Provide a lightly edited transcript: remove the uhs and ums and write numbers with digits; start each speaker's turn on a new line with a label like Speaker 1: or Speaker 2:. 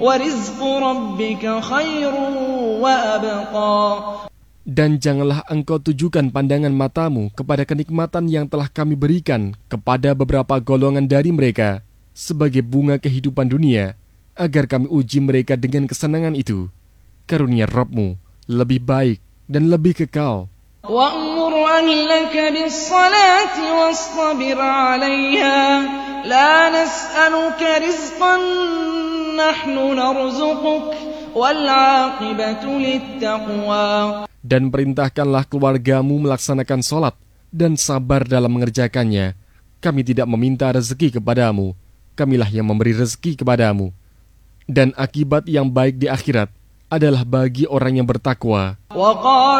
Speaker 1: وَرِزْقُ رَبِّكَ خَيْرٌ وَأَبْقَى.
Speaker 2: Dan janganlah engkau tujukan pandangan matamu kepada kenikmatan yang telah kami berikan kepada beberapa golongan dari mereka sebagai bunga kehidupan dunia, agar kami uji mereka dengan kesenangan itu. Karunia Rabb-Mu lebih baik dan lebih kekal.
Speaker 1: وَأْمُرْ أَهْلَكَ بِالصَّلَاةِ وَاصْطَبِرْ عَلَيْهَا لَا نَسْأَلُكَ رِزْقًا نَحْنُ نَرْزُقُكَ وَالْعَاقِبَةُ لِلتَّقْوَى.
Speaker 2: Dan perintahkanlah keluargamu melaksanakan sholat dan sabar dalam mengerjakannya. Kami tidak meminta rezeki kepadamu, kamilah yang memberi rezeki kepadamu. Dan akibat yang baik di akhirat adalah bagi orang yang bertakwa.